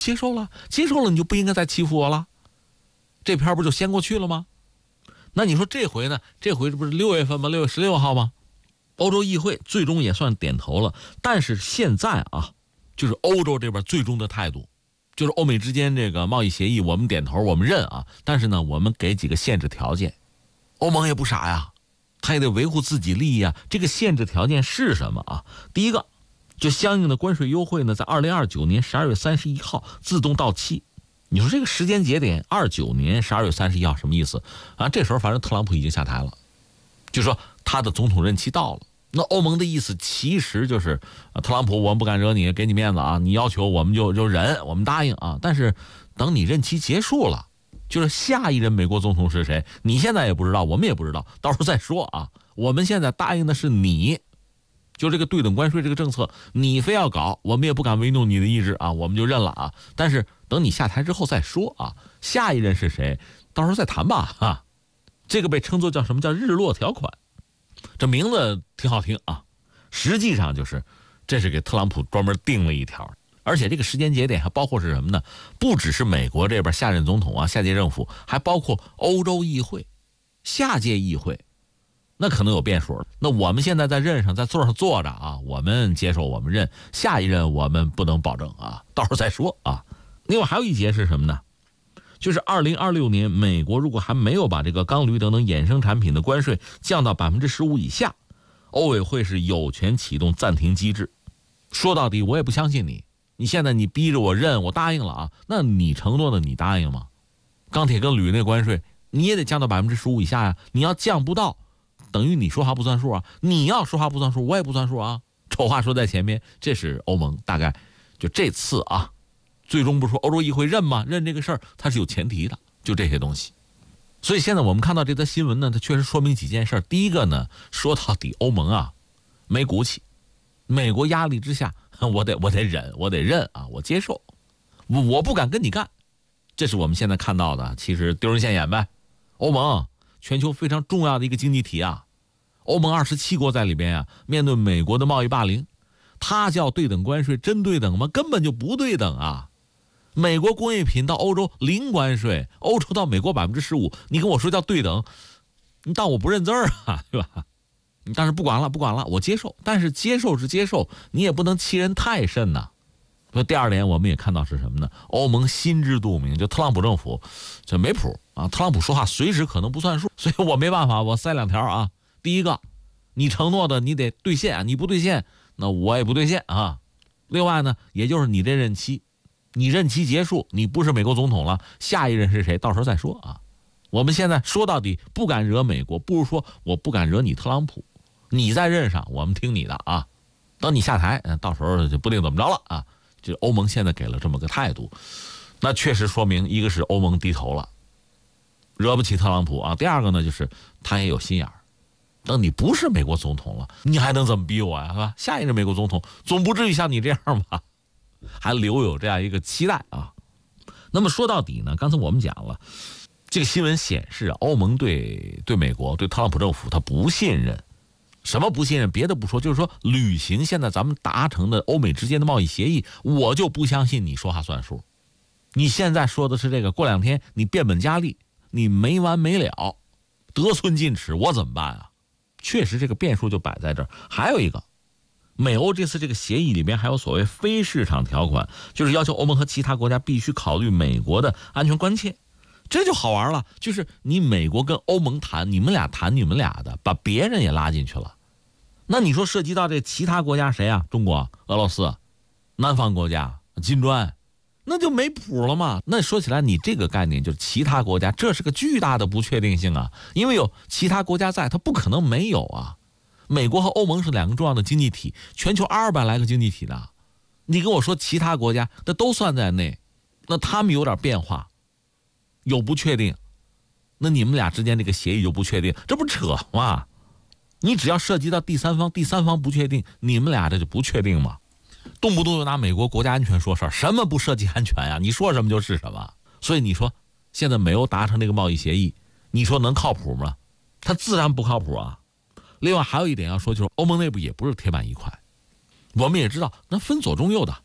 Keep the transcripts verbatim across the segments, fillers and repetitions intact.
接受了，接受了，你就不应该再欺负我了，这篇不就先过去了吗？那你说这回呢？这回这不是六月份吗？六月十六号吗？欧洲议会最终也算点头了，但是现在啊，就是欧洲这边最终的态度，就是欧美之间这个贸易协议，我们点头，我们认啊，但是呢，我们给几个限制条件。欧盟也不傻呀，他也得维护自己利益啊。这个限制条件是什么啊？第一个，就相应的关税优惠呢，在二零二九年十二月三十一号自动到期。你说这个时间节点，二九年十二月三十一号什么意思啊？这时候反正特朗普已经下台了，就说他的总统任期到了。那欧盟的意思其实就是，特朗普我们不敢惹你，给你面子啊，你要求我们就就忍，我们答应啊。但是等你任期结束了，就是下一任美国总统是谁，你现在也不知道，我们也不知道，到时候再说啊。我们现在答应的是你，就这个对等关税这个政策，你非要搞，我们也不敢违拗你的意志啊，我们就认了啊。但是等你下台之后再说啊，下一任是谁，到时候再谈吧啊。这个被称作叫什么叫日落条款。这名字挺好听啊，实际上就是这是给特朗普专门定了一条，而且这个时间节点还包括是什么呢？不只是美国这边下任总统啊，下届政府，还包括欧洲议会，下届议会，那可能有变数了。那我们现在在任上，在座上坐着啊，我们接受我们任，下一任我们不能保证啊，到时候再说啊。另外还有一节是什么呢？就是二零二六年，美国如果还没有把这个钢铝等等衍生产品的关税降到百分之十五以下，欧委会是有权启动暂停机制。说到底，我也不相信你，你现在你逼着我认，我答应了啊，那你承诺的你答应吗？钢铁跟铝那关税你也得降到百分之十五以下呀，你要降不到，等于你说话不算数啊，你要说话不算数，我也不算数啊。丑话说在前面，这是欧盟大概就这次啊。最终不是说欧洲议会认吗？认这个事儿它是有前提的，就这些东西。所以现在我们看到这则新闻呢，它确实说明几件事。第一个呢，说到底欧盟啊没骨气，美国压力之下，我得我得忍，我得认啊，我接受，我我不敢跟你干，这是我们现在看到的。其实丢人现眼呗。欧盟全球非常重要的一个经济体啊，欧盟二十七国在里边啊，面对美国的贸易霸凌，它叫对等关税，真对等吗？根本就不对等啊。美国工业品到欧洲零关税，欧洲到美国百分之十五，你跟我说叫对等，你当我不认字儿啊，对吧？但是不管了，不管了，我接受。但是接受是接受，你也不能欺人太甚呐。那第二点，我们也看到是什么呢？欧盟心知肚明，就特朗普政府这没谱啊，特朗普说话随时可能不算数，所以我没办法，我塞两条啊。第一个，你承诺的你得兑现，你不兑现，那我也不兑现啊。另外呢，也就是你这任期。你任期结束，你不是美国总统了，下一任是谁？到时候再说啊。我们现在说到底不敢惹美国，不如说我不敢惹你特朗普。你在任上，我们听你的啊。等你下台，到时候就不定怎么着了啊。就欧盟现在给了这么个态度，那确实说明一个是欧盟低头了，惹不起特朗普啊。第二个呢，就是他也有心眼儿。等你不是美国总统了，你还能怎么逼我呀？是吧？下一任美国总统总不至于像你这样吧？还留有这样一个期待啊。那么说到底呢，刚才我们讲了，这个新闻显示欧盟对对美国对特朗普政府他不信任。什么不信任？别的不说，就是说履行现在咱们达成的欧美之间的贸易协议，我就不相信你说话算数。你现在说的是这个，过两天你变本加厉，你没完没了，得寸进尺，我怎么办啊？确实这个变数就摆在这儿。还有一个，美欧这次这个协议里边还有所谓非市场条款，就是要求欧盟和其他国家必须考虑美国的安全关切。这就好玩了，就是你美国跟欧盟谈，你们俩谈你们俩的，把别人也拉进去了。那你说涉及到这其他国家谁啊？中国、俄罗斯、南方国家、金砖，那就没谱了嘛。那说起来，你这个概念就是其他国家，这是个巨大的不确定性啊，因为有其他国家在，它不可能没有啊。美国和欧盟是两个重要的经济体，全球二百来个经济体的，你跟我说其他国家，那都算在内，那他们有点变化，有不确定，那你们俩之间这个协议就不确定，这不扯吗？你只要涉及到第三方，第三方不确定，你们俩这就不确定吗？动不动就拿美国国家安全说事儿，什么不涉及安全呀？你说什么就是什么。所以你说现在美欧达成这个贸易协议，你说能靠谱吗？它自然不靠谱啊。另外还有一点要说，就是欧盟内部也不是铁板一块，我们也知道那分左中右的，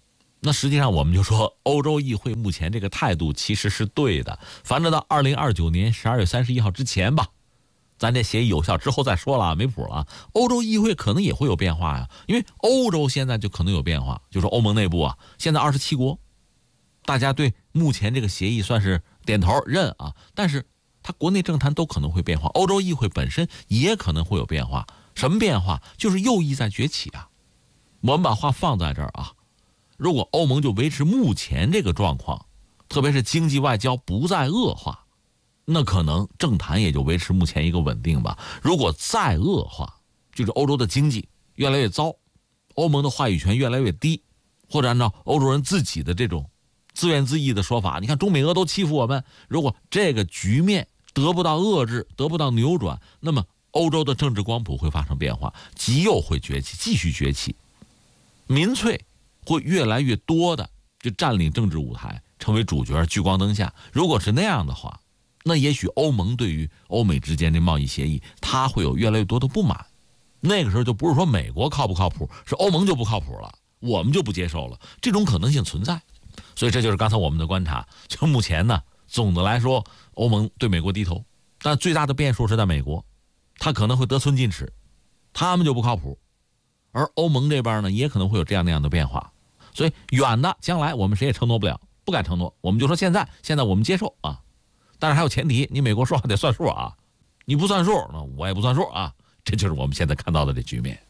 那实际上我们就说，欧洲议会目前这个态度其实是对的。反正到二零二九年十二月三十一号之前吧，咱这协议有效之后再说了，没谱了。欧洲议会可能也会有变化呀，因为欧洲现在就可能有变化，就是欧盟内部啊，现在二十七国，大家对目前这个协议算是点头认啊，但是它国内政坛都可能会变化，欧洲议会本身也可能会有变化。什么变化？就是右翼在崛起啊。我们把话放在这儿啊，如果欧盟就维持目前这个状况，特别是经济外交不再恶化，那可能政坛也就维持目前一个稳定吧。如果再恶化，就是欧洲的经济越来越糟，欧盟的话语权越来越低，或者按照欧洲人自己的这种自怨自艾的说法，你看中美俄都欺负我们，如果这个局面得不到遏制，得不到扭转，那么欧洲的政治光谱会发生变化，极右会崛起，继续崛起，民粹会越来越多的就占领政治舞台，成为主角，聚光灯下。如果是那样的话，那也许欧盟对于欧美之间的贸易协议，它会有越来越多的不满。那个时候就不是说美国靠不靠谱，是欧盟就不靠谱了，我们就不接受了，这种可能性存在。所以这就是刚才我们的观察，就目前呢，总的来说，欧盟对美国低头，但最大的变数是在美国，他可能会得寸进尺，他们就不靠谱。而欧盟这边呢，也可能会有这样那样的变化，所以远的将来我们谁也承诺不了，不敢承诺。我们就说现在，现在我们接受啊，但是还有前提，你美国说话得算数啊，你不算数，那我也不算数啊，这就是我们现在看到的这局面。